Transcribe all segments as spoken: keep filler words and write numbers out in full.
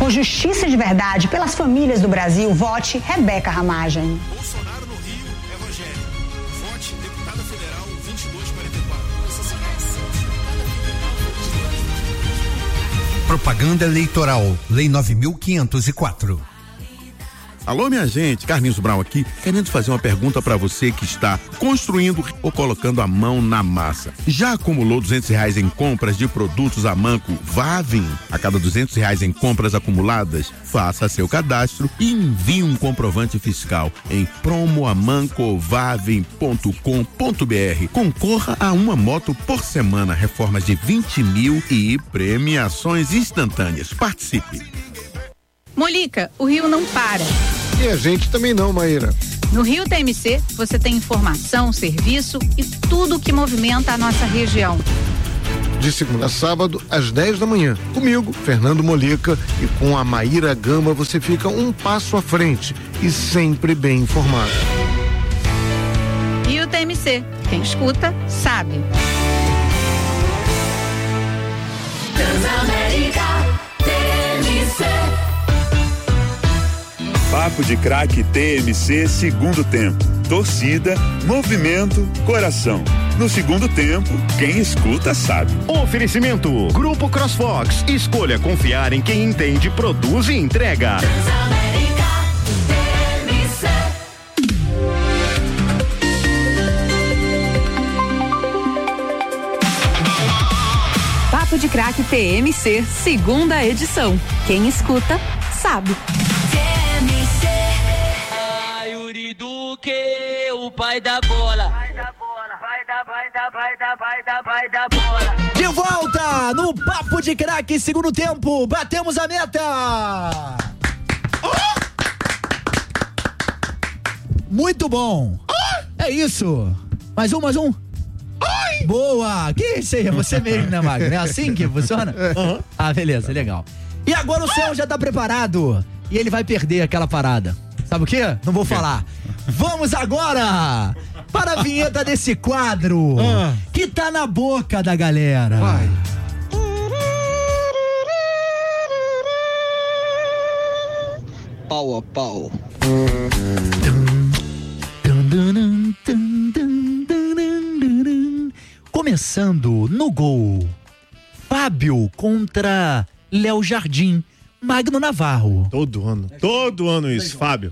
Com justiça de verdade pelas famílias do Brasil, vote Rebeca Ramagem. Bolsonaro no Rio é Rogério. Vote deputada federal vinte e dois quarenta e quatro. Propaganda eleitoral, Lei nove mil quinhentos e quatro. Alô, minha gente, Carlinhos Brown aqui, querendo fazer uma pergunta para você que está construindo ou colocando a mão na massa. Já acumulou duzentos reais em compras de produtos Amanco Vavin? A cada duzentos reais em compras acumuladas, faça seu cadastro e envie um comprovante fiscal em promoamancovavin ponto com ponto br. Concorra a uma moto por semana, reformas de vinte mil e premiações instantâneas. Participe! Molica, o Rio não para. E a gente também não, Maíra. No Rio T M C, você tem informação, serviço e tudo que movimenta a nossa região. De segunda a sábado, às dez da manhã. Comigo, Fernando Molica, e com a Maíra Gama, você fica um passo à frente e sempre bem informado. Rio T M C, quem escuta, sabe. Transamérica T M C. Papo de Craque T M C segundo tempo. Torcida, movimento, coração. No segundo tempo, quem escuta sabe. Oferecimento Grupo CrossFox. Escolha confiar em quem entende, produz e entrega. Transamérica T M C. Papo de Craque T M C, segunda edição. Quem escuta, sabe. Que o pai da bola. Vai da bola, vai da, vai da, vai da, vai da, vai da bola. De volta no Papo de Craque, segundo tempo, batemos a meta. Oh! Muito bom. Oh! É isso. Mais um, mais um. Oi! Boa. Que isso aí? É você mesmo, né, Magno? É assim que funciona? Uhum. Ah, beleza, legal. E agora o céu já tá preparado e ele vai perder aquela parada. Sabe o quê? Não vou falar. Vamos agora para a vinheta desse quadro ah. que tá na boca da galera. Vai. Pau a pau. Começando no gol, Fábio contra Léo Jardim. Magno Navarro. Todo ano. Todo ano isso, Fábio.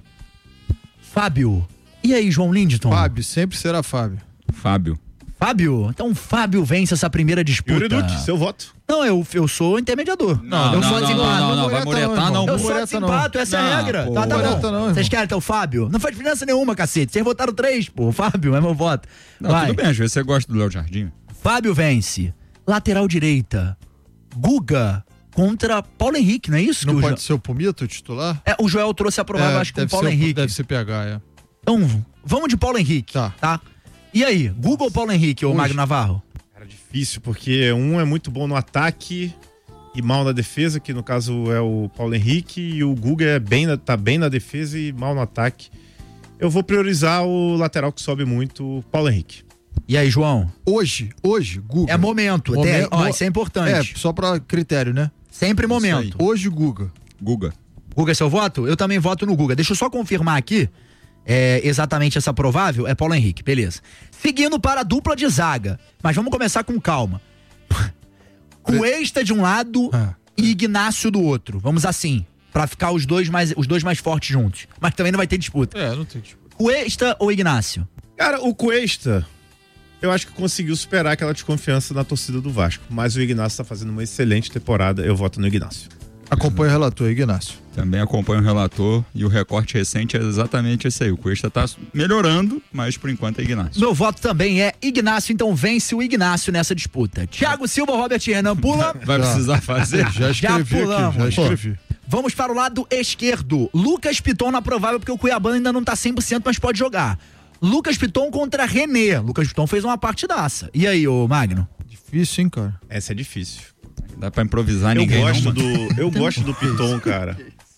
Fábio. E aí, João Lindton? Fábio, sempre será Fábio. Fábio. Fábio? Então Fábio vence essa primeira disputa. Yuri Dutti, seu voto. Não, eu, eu sou intermediador. Não, eu não, sou não, desempato. não, não, não, vai muretar não. Eu sou desempato, essa é a regra. Tá, tá bom. Vocês querem então o Fábio? Não faz diferença nenhuma, cacete. Vocês votaram três, pô. Fábio é meu voto. Não, vai. Tudo bem, às vezes você gosta do Léo Jardim. Fábio vence. Lateral direita. Guga contra Paulo Henrique, não é isso? Não que pode o ser o Pumito, titular? É, o Joel trouxe a provável, é, acho que com o Paulo Henrique. Deve ser P H, é. Então, vamos de Paulo Henrique, tá? tá? E aí, Guga ou Paulo Henrique, ou Magno Navarro? Cara, difícil, porque um é muito bom no ataque e mal na defesa, que no caso é o Paulo Henrique, e o Guga é bem na, tá bem na defesa e mal no ataque. Eu vou priorizar o lateral que sobe muito, o Paulo Henrique. E aí, João? Hoje, hoje, Guga. É momento, momento tem, ó, isso é importante. É, só pra critério, né? Sempre momento. Hoje, Guga. Guga. Guga é seu voto? Eu também voto no Guga. Deixa eu só confirmar aqui, é, exatamente essa provável, é Paulo Henrique, beleza. Seguindo para a dupla de zaga, mas vamos começar com calma. Cuesta de um lado ah. e Ignácio do outro. Vamos assim, pra ficar os dois mais, os dois mais fortes juntos. Mas também não vai ter disputa. É, não tem disputa. Cuesta ou Ignácio? Cara, o Cuesta, eu acho que conseguiu superar aquela desconfiança na torcida do Vasco. Mas o Ignácio tá fazendo uma excelente temporada. Eu voto no Ignácio. Acompanha o relator, Ignácio. Também acompanha o relator e o recorte recente é exatamente esse aí. O Cuesta tá melhorando, mas por enquanto é Ignácio. Meu voto também é Ignácio, então vence o Ignácio nessa disputa. Thiago Silva, Robert Renan, pula. Vai precisar fazer? Já escrevi já pulamos. Aqui, já escrevi. Pô, vamos para o lado esquerdo. Lucas Piton na provável, porque o Cuiabá ainda não tá cem por cento, mas pode jogar. Lucas Piton contra René. Lucas Piton fez uma partidaça. E aí, ô Magno? Difícil, hein, cara? Essa é difícil. Dá pra improvisar eu ninguém. Gosto não, do, eu gosto do Piton, cara.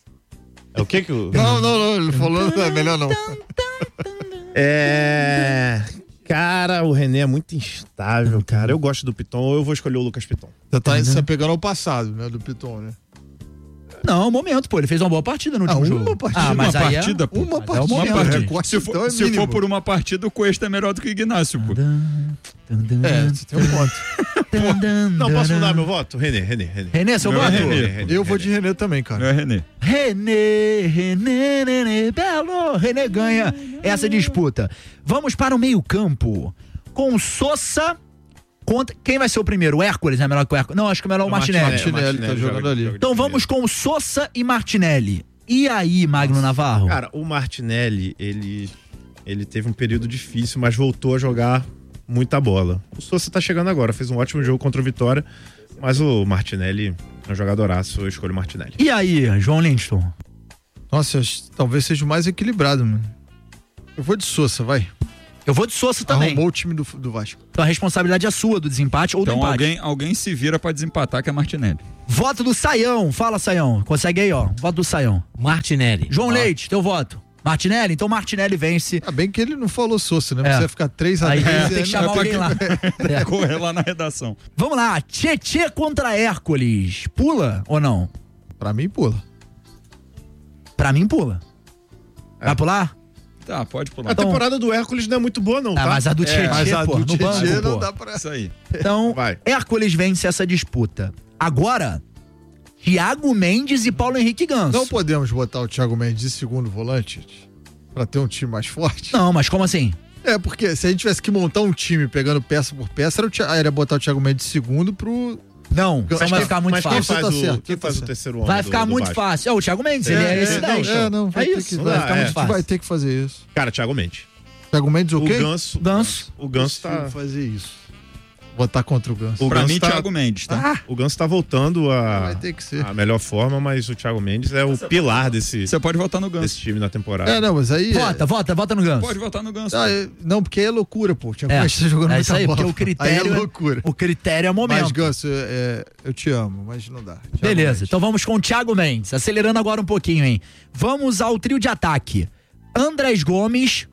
É o que que o... Não, não, não. Ele falou, é melhor não. É... Cara, o René é muito instável, cara. Eu gosto do Piton, eu vou escolher o Lucas Piton. Você tá se apegando ao passado, né, do Piton, né? Não, momento, pô. Ele fez uma boa partida no último Ah, jogo. uma partida. Ah, mas uma aí partida, é... pô. Uma Mas partida. é o momento, Uma partida. Recorte, Se, for, então, é se mínimo. for por uma partida, o Cuesta é melhor do que o Ignacio, pô. É, você tem um ponto. Não, posso mudar meu voto? René, René, René. René, seu Meu é voto? René. René, Eu vou de René. René também, cara. Não é René. René, René, René, Belo. René ganha essa disputa. Vamos para o meio-campo. Com Sosa contra. Quem vai ser o primeiro? O Hércules é melhor que o Hércules? Não, acho que é melhor o Martinelli. Martinelli tá jogando joga- ali. joga de Então vamos com Sosa e Martinelli. E aí, Magno Navarro? Cara, o Martinelli, ele, ele teve um período difícil, mas voltou a jogar muita bola. O Sousa tá chegando agora, fez um ótimo jogo contra o Vitória, mas o Martinelli é um jogadoraço, eu escolho o Martinelli. E aí, João Lindston? Nossa, acho- talvez seja o mais equilibrado, mano. Eu vou de Sousa, vai. Eu vou de Sosa também. Arrumou o time do, do Vasco. Então a responsabilidade é sua do desempate ou do Então empate. alguém, alguém se vira pra desempatar, que é Martinelli. Voto do Saião. Fala, Saião. Consegue aí, ó. Voto do Saião. Martinelli. João Ó. Leite, teu voto. Martinelli? Então Martinelli vence. Ah, bem que ele não falou Sousa, né? É. Você vai ficar três a Aí três. tem que chamar alguém lá. É. Correr lá na redação. Vamos lá. Tietê contra Hércules. Pula ou não? Pra mim, pula. Pra mim, pula. Vai pular? Tá, pode pular. A temporada do Hércules não é muito boa, não, Ah, tá? mas a do É, Tietê, Mas a pô, do no Tietê banco, não pô. dá pra... Isso aí. Então, Vai. Hércules vence essa disputa. Agora, Thiago Mendes e Paulo Henrique Ganso. Não podemos botar o Thiago Mendes de segundo volante pra ter um time mais forte? Não, mas como assim? É, porque se a gente tivesse que montar um time pegando peça por peça, era, o Thi- era botar o Thiago Mendes de segundo pro... Não, Mas então vai quem- ficar muito Mas quem fácil. faz, Tá o, certo, quem tá faz o certo. terceiro homem Vai do- ficar do muito Vasco? fácil. É o Thiago Mendes, ele é esse não, daí. é, não, vai É ter isso. que, Vai vai, ficar a muito gente fácil. vai ter que fazer isso. Cara, Thiago Mendes. Thiago Mendes, o O quê? Ganso. Ganso. O Ganso tá. Consigo fazer isso. Botar contra o Ganso. O Pra Ganso mim, tá- Thiago Mendes, tá? O Ganso tá voltando a, Vai ter que ser. a melhor forma, mas o Thiago Mendes é o pilar desse, Você pode votar no desse Ganso. time na temporada. É, não, mas aí... Vota, vota, vota no Ganso. Pode votar no Ganso. Ah, é- não, porque aí é loucura, pô. O Thiago É, Mendes tá jogando é muita isso aí, bola. porque o critério Aí é é- loucura. O critério é o momento. Mas, Ganso, é, eu te amo, mas não dá. Thiago Beleza, Mendes. então vamos com o Thiago Mendes. Acelerando agora um pouquinho, hein? Vamos ao trio de ataque. Andrés Gomes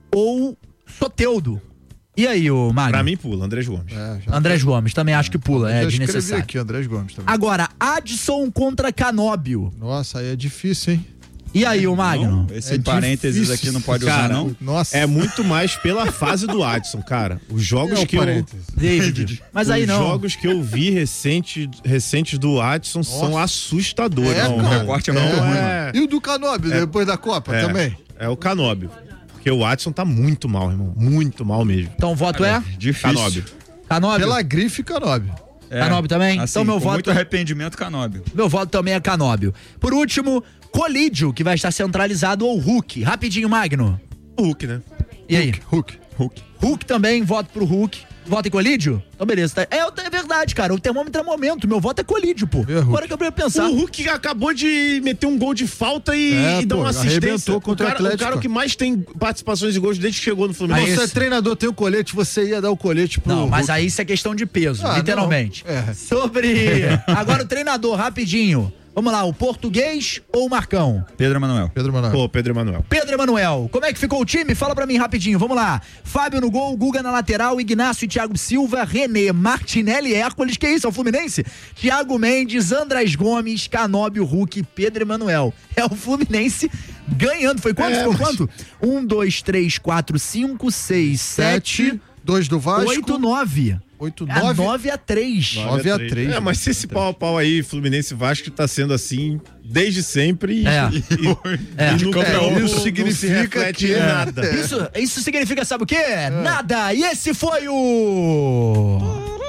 ou Soteldo? E aí, o Magno? Pra mim, pula, Andrés Gomes. É, já, Andrés Gomes, também acho que pula, é já escrevi desnecessário. aqui, Andrés Gomes também. Agora, Adson contra Canóbio. Nossa, aí é difícil, hein? E aí, o Magno? Esse É parênteses difícil. aqui não pode usar, Cara, não? Nossa. É muito mais pela fase do Adson, cara. Os jogos É o que eu. parênteses. David. Mas aí Os não. jogos que eu vi recente, recentes do Adson são assustadores. É, Não, o cara. recorte é muito ruim, mano. é, E o do Canóbio, depois da Copa, é, também? é o Canóbio. Porque o Adson tá muito mal, irmão. Muito mal mesmo. Então o voto é? Difícil. Canóbio. Canóbio? Pela grife, Canóbio. É, Canóbio também? assim, Então meu com voto- muito arrependimento, Canóbio. Meu voto também é Canóbio. Por último, Colídio, que vai estar centralizado, ou Hulk. Rapidinho, Magno. O Hulk, né? E aí? Hulk. Hulk. Hulk também, voto pro Hulk. Voto em Colídio? Então beleza. Tá. É, é verdade, cara. O termômetro é momento. Meu voto é Colídio, pô. É, Hulk. Agora que eu ia pensar. O Hulk acabou de meter um gol de falta e, É, e dar pô, uma assistência. arrebentou contra o cara, Atlético. o cara que mais tem participações em gols desde que chegou no Aí Fluminense. você é treinador, tem o colete, você ia dar o colete pro Não, mas Hulk. aí isso é questão de peso, Ah, literalmente. não. É. Sobre. Agora o treinador, rapidinho. Vamos lá, o português ou o Marcão? Pedro Emanuel. Pedro Manuel. Pô, Pedro Emanuel. Pedro Emanuel, como é que ficou o time? Fala pra mim rapidinho, vamos lá. Fábio no gol, Guga na lateral, Ignacio e Thiago Silva, René, Martinelli, Hércules, que isso, é o Fluminense? Thiago Mendes, Andrés Gomes, Canóbio, Hulk, Pedro Emanuel. É o Fluminense ganhando, foi quanto? É, Ficou mas- quanto? Um, dois, três, quatro, cinco, seis, sete, Sete, dois do Vasco. oito, nove. Oito, É nove. nove a três. nove a três. É, mas se esse pau a pau aí, Fluminense e Vasco, tá sendo assim desde sempre. e- É. E, É. e no É, campo isso não significa se reflete que- em nada. Isso, isso significa, sabe o quê? Nada! E esse foi o.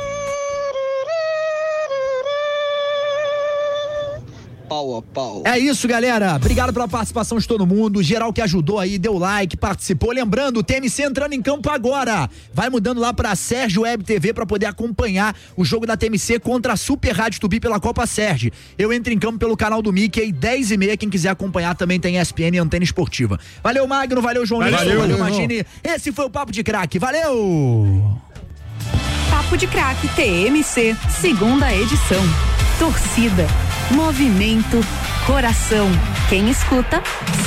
Pau a pau. É isso, galera. Obrigado pela participação de todo mundo. Geral que ajudou aí, deu like, participou. Lembrando, o T M C entrando em campo agora. Vai mudando lá pra Sérgio Web T V pra poder acompanhar o jogo da T M C contra a Super Rádio Tupi pela Copa Sérgio. Eu entro em campo pelo canal do Mickey, dez e meia. Quem quiser acompanhar também tem E S P N e Antena Esportiva. Valeu, Magno. Valeu, João Valeu, Lito. Valeu, valeu, Magini. Esse foi o Papo de Craque. Valeu! Papo de Craque T M C, segunda edição. Torcida, movimento, coração. Quem escuta,